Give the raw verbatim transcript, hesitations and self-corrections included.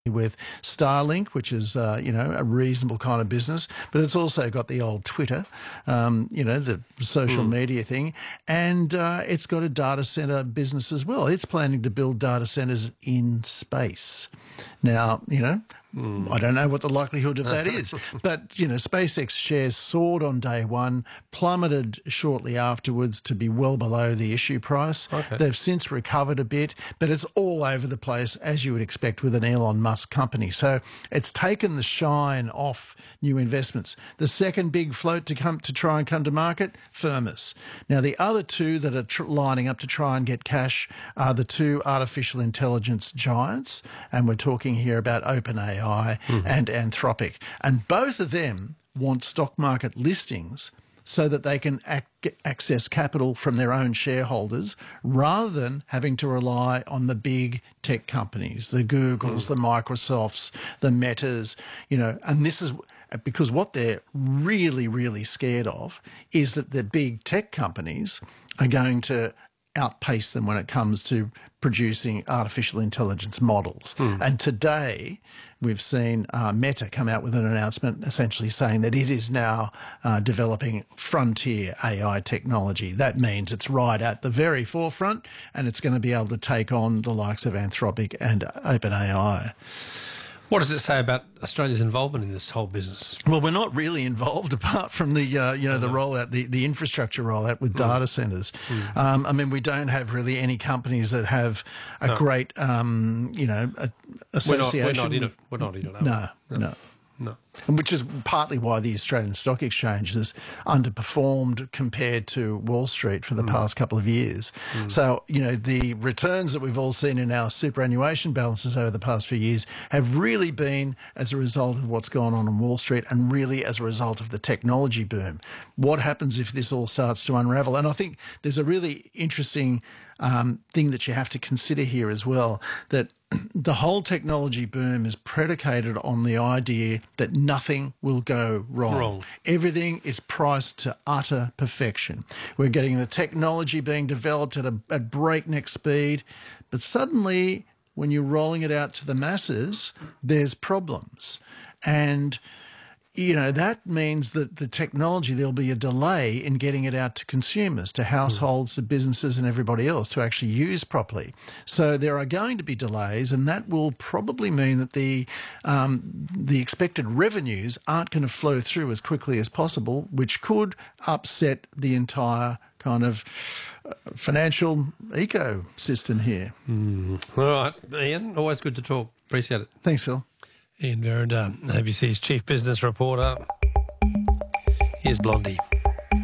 with Starlink, which is, uh, you know, a reasonable kind of business, but it's also got the old Twitter, um, you know, the social mm. media thing, and uh, it's got a data center business as well. It's planning to build data centers in space. Now, you know, Mm. I don't know what the likelihood of that is, but, you know, SpaceX shares soared on day one, plummeted shortly afterwards to be well below the issue price. Okay. They've since recovered a bit, but it's all over the place, as you would expect with an Elon Musk company. So it's taken the shine off new investments. The second big float to come to try and come to market, Firmus. Now, the other two that are tr- lining up to try and get cash are the two artificial intelligence giants, and we're talking here about OpenAI Mm-hmm. and Anthropic. And both of them want stock market listings so that they can ac- access capital from their own shareholders rather than having to rely on the big tech companies, the Googles, mm. the Microsofts, the Metas, you know, and this is because what they're really, really scared of is that the big tech companies are going to outpace them when it comes to producing artificial intelligence models. Hmm. And today we've seen uh, Meta come out with an announcement essentially saying that it is now uh, developing frontier A I technology. That means it's right at the very forefront and it's going to be able to take on the likes of Anthropic and OpenAI. What does it say about Australia's involvement in this whole business? Well, we're not really involved apart from the, uh, you know, the rollout, the, the infrastructure rollout with mm. data centres. Mm. Um, I mean, we don't have really any companies that have a no. great, um, you know, a, association. We're not, we're not in with, it. We're not in it. No, no. no. No. Which is partly why the Australian Stock Exchange has underperformed compared to Wall Street for the mm. past couple of years. Mm. So, you know, the returns that we've all seen in our superannuation balances over the past few years have really been as a result of what's gone on on Wall Street and really as a result of the technology boom. What happens if this all starts to unravel? And I think there's a really interesting um, thing that you have to consider here as well, that the whole technology boom is predicated on the idea that nothing will go wrong. wrong. Everything is priced to utter perfection. We're getting the technology being developed at a at breakneck speed, but suddenly when you're rolling it out to the masses, there's problems. And you know, that means that the technology, there'll be a delay in getting it out to consumers, to households, to businesses and everybody else to actually use properly. So there are going to be delays, and that will probably mean that the um, the expected revenues aren't going to flow through as quickly as possible, which could upset the entire kind of uh, financial ecosystem here. Mm. All right, Ian, always good to talk. Appreciate it. Thanks, Phil. Ian Verrinder, A B C's Chief Business Reporter. Here's Blondie.